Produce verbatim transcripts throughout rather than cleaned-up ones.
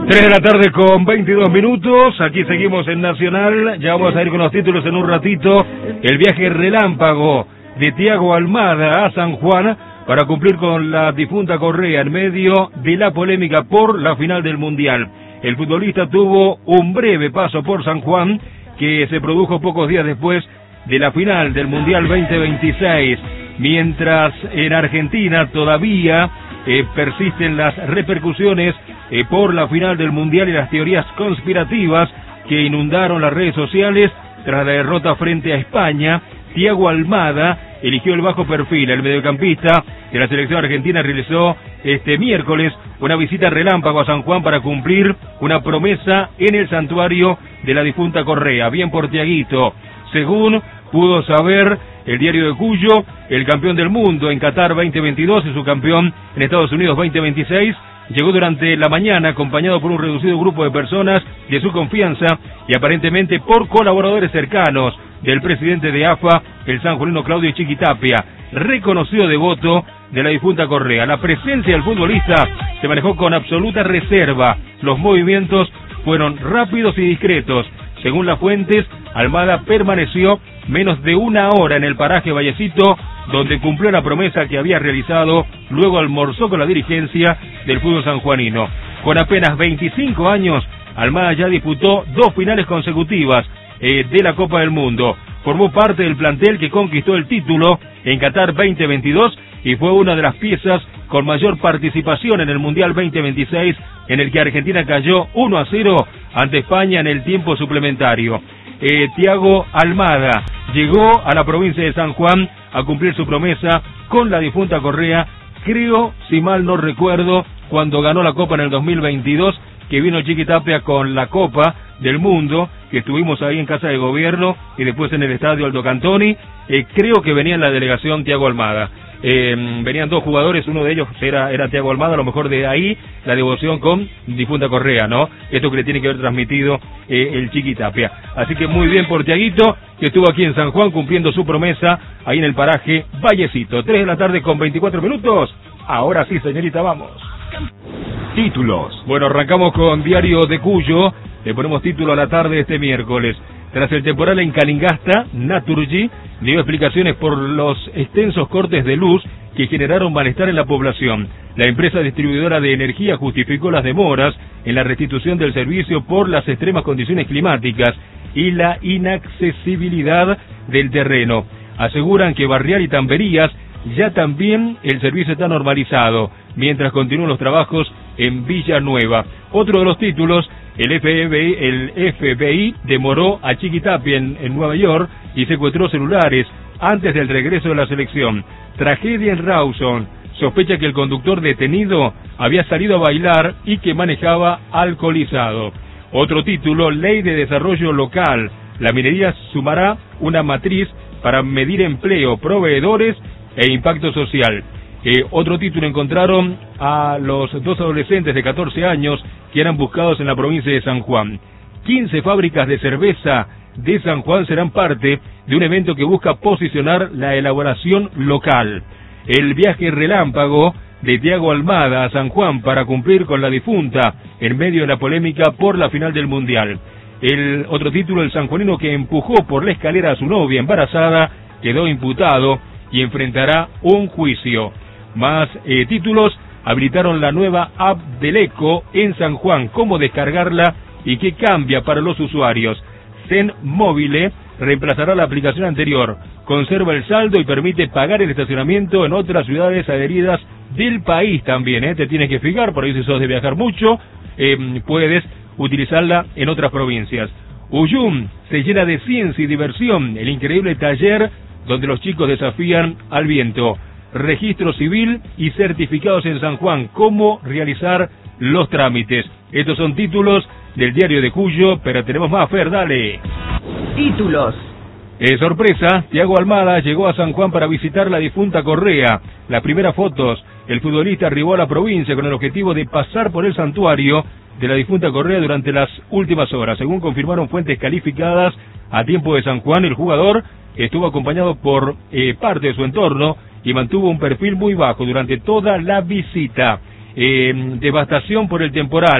tres de la tarde con veintidós minutos, aquí seguimos en Nacional, ya vamos a ir con los títulos en un ratito. El viaje relámpago de Thiago Almada a San Juan para cumplir con la difunta Correa en medio de la polémica por la final del Mundial. El futbolista tuvo un breve paso por San Juan que se produjo pocos días después de la final del Mundial veinte veintiséis, mientras en Argentina todavía eh, persisten las repercusiones eh, por la final del Mundial y las teorías conspirativas que inundaron las redes sociales tras la derrota frente a España. Thiago Almada eligió el bajo perfil. El mediocampista de la selección argentina realizó este miércoles una visita relámpago a San Juan para cumplir una promesa en el santuario de la difunta Correa. Bien por Thiaguito. Según pudo saber el diario de Cuyo, el campeón del mundo en Qatar veinte veintidós y su campeón en Estados Unidos veinte veintiséis, llegó durante la mañana acompañado por un reducido grupo de personas de su confianza y aparentemente por colaboradores cercanos del presidente de A F A, el sanjuanino Claudio Chiquitapia, reconocido devoto de la difunta Correa. La presencia del futbolista se manejó con absoluta reserva. Los movimientos fueron rápidos y discretos. Según las fuentes, Almada permaneció menos de una hora en el paraje Vallecito, donde cumplió la promesa que había realizado. Luego almorzó con la dirigencia del fútbol sanjuanino. Con apenas veinticinco años, Almada ya disputó dos finales consecutivas eh, de la Copa del Mundo. Formó parte del plantel que conquistó el título en Qatar veinte veintidós y fue una de las piezas con mayor participación en el Mundial veinte veintiséis, en el que Argentina cayó uno a cero ante España en el tiempo suplementario. Eh, Thiago Almada llegó a la provincia de San Juan a cumplir su promesa con la difunta Correa, creo, si mal no recuerdo, cuando ganó la Copa en el dos mil veintidós, que vino Chiquitapia con la Copa del Mundo, que estuvimos ahí en Casa de Gobierno y después en el Estadio Aldo Cantoni. Eh, creo que venía en la delegación Thiago Almada. Eh, venían dos jugadores, uno de ellos era, era Thiago Almada, a lo mejor de ahí la devoción con difunta Correa, ¿no? Esto que le tiene que haber transmitido eh, el Chiquitapia. Así que muy bien por Thiaguito, que estuvo aquí en San Juan cumpliendo su promesa, ahí en el paraje Vallecito. tres de la tarde con veinticuatro minutos. Ahora sí, señorita, vamos. Títulos. Bueno, arrancamos con Diario de Cuyo. Le ponemos título a la tarde de este miércoles. Tras el temporal en Calingasta, Naturgy dio explicaciones por los extensos cortes de luz que generaron malestar en la población. La empresa distribuidora de energía justificó las demoras en la restitución del servicio por las extremas condiciones climáticas y la inaccesibilidad del terreno. Aseguran que Barrial y Tamberías ya también el servicio está normalizado, mientras continúan los trabajos en Villanueva. Otro de los títulos: el F B I, el F B I demoró a Chiquitapia en, en Nueva York y secuestró celulares antes del regreso de la selección. Tragedia en Rawson. Sospecha que el conductor detenido había salido a bailar y que manejaba alcoholizado. Otro título: Ley de Desarrollo Local. La minería sumará una matriz para medir empleo, proveedores e impacto social. Eh, otro título: encontraron a los dos adolescentes de catorce años que eran buscados en la provincia de San Juan. quince fábricas de cerveza de San Juan serán parte de un evento que busca posicionar la elaboración local. El viaje relámpago de Thiago Almada a San Juan para cumplir con la difunta en medio de la polémica por la final del Mundial. El otro título: el sanjuanino que empujó por la escalera a su novia embarazada quedó imputado y enfrentará un juicio. Más eh, títulos: habilitaron la nueva app del Eco en San Juan, cómo descargarla y qué cambia para los usuarios. Zen Móvil reemplazará la aplicación anterior, conserva el saldo y permite pagar el estacionamiento en otras ciudades adheridas del país también, ¿eh? Te tienes que fijar, por ahí si sos de viajar mucho, eh, puedes utilizarla en otras provincias. Uyum se llena de ciencia y diversión, el increíble taller donde los chicos desafían al viento. Registro civil y certificados en San Juan, cómo realizar los trámites. Estos son títulos del Diario de Cuyo, pero tenemos más, Fer, dale. Títulos. Eh, sorpresa, Thiago Almada llegó a San Juan para visitar la difunta Correa. Las primeras fotos: el futbolista arribó a la provincia con el objetivo de pasar por el santuario de la difunta Correa durante las últimas horas. Según confirmaron fuentes calificadas a Tiempo de San Juan, el jugador estuvo acompañado por eh, parte de su entorno y mantuvo un perfil muy bajo durante toda la visita. Eh, devastación por el temporal.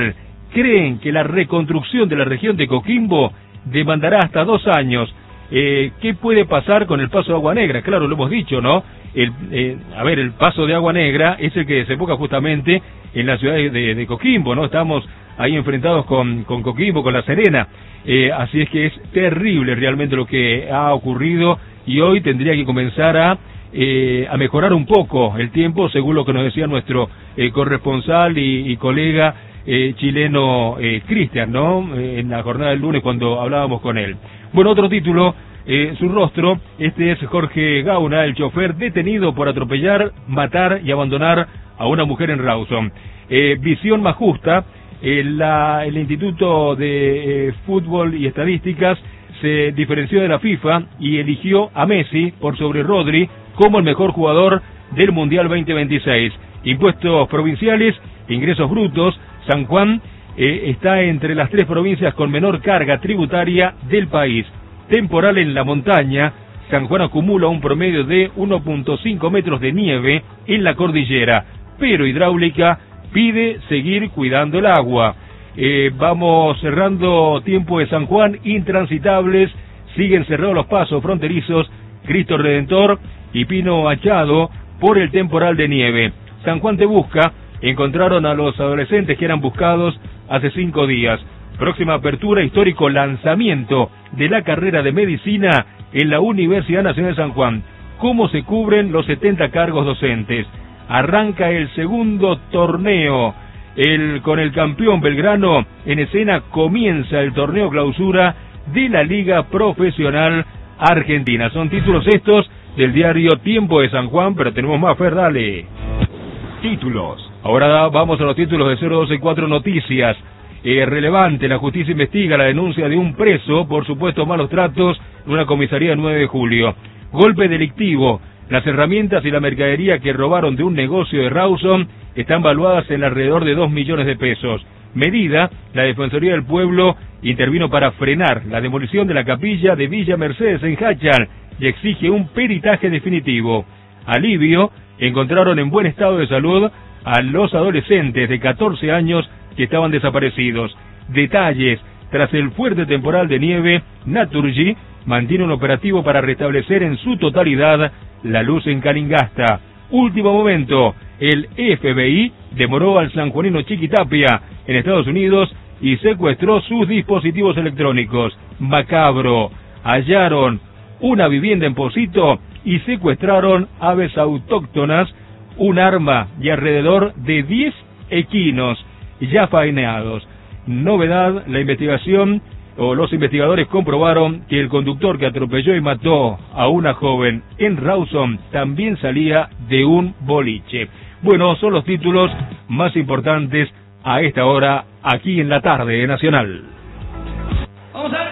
creen que la reconstrucción de la región de Coquimbo demandará hasta dos años. Eh, ¿Qué puede pasar con el paso de Agua Negra? Claro, lo hemos dicho, ¿no? El, eh, a ver, el paso de Agua Negra es el que desemboca justamente en la ciudad de, de, de Coquimbo, ¿no? Estamos ahí enfrentados con, con Coquimbo, con La Serena. Eh, así es que es terrible realmente lo que ha ocurrido y hoy tendría que comenzar a, eh, a mejorar un poco el tiempo, según lo que nos decía nuestro eh, corresponsal y, y colega eh, chileno eh, Cristian, ¿no? Eh, en la jornada del lunes cuando hablábamos con él. Bueno, otro título, eh, su rostro, este es Jorge Gauna, el chofer detenido por atropellar, matar y abandonar a una mujer en Rawson. Eh, visión más justa, eh, la, el Instituto de eh, Fútbol y Estadísticas se diferenció de la FIFA y eligió a Messi por sobre Rodri como el mejor jugador del Mundial veinte veintiséis. Impuestos provinciales, ingresos brutos, San Juan Eh, está entre las tres provincias con menor carga tributaria del país. Temporal en la montaña, San Juan acumula un promedio de uno punto cinco metros de nieve en la cordillera, pero Hidráulica pide seguir cuidando el agua. Eh, vamos cerrando tiempo de San Juan, intransitables, siguen cerrados los pasos fronterizos Cristo Redentor y Pino Achado por el temporal de nieve. San Juan te busca, encontraron a los adolescentes que eran buscados hace cinco días. Próxima apertura, histórico lanzamiento de la carrera de medicina en la Universidad Nacional de San Juan. ¿Cómo se cubren los setenta cargos docentes? Arranca el segundo torneo. El, con el campeón Belgrano en escena comienza el torneo clausura de la Liga Profesional Argentina. Son títulos estos del diario Tiempo de San Juan, pero tenemos más, Fer, dale. Títulos. Ahora vamos a los títulos de cero doce cuatro Noticias. Eh, relevante, la justicia investiga la denuncia de un preso por supuestos malos tratos en una comisaría el nueve de julio. Golpe delictivo. Las herramientas y la mercadería que robaron de un negocio de Rawson están valuadas en alrededor de dos millones de pesos. Medida, la Defensoría del Pueblo intervino para frenar la demolición de la capilla de Villa Mercedes en Hachal y exige un peritaje definitivo. Alivio, encontraron en buen estado de salud a los adolescentes de catorce años que estaban desaparecidos. Detalles, tras el fuerte temporal de nieve, Naturgy mantiene un operativo para restablecer en su totalidad la luz en Calingasta. Último momento, el F B I demoró al sanjuanino Chiquitapia en Estados Unidos y secuestró sus dispositivos electrónicos. Macabro, hallaron una vivienda en Pocito y secuestraron aves autóctonas, un arma y alrededor de diez equinos ya faeneados. Novedad, la investigación o los investigadores comprobaron que el conductor que atropelló y mató a una joven en Rawson también salía de un boliche. Bueno, son los títulos más importantes a esta hora aquí en la tarde Nacional. Vamos a ver.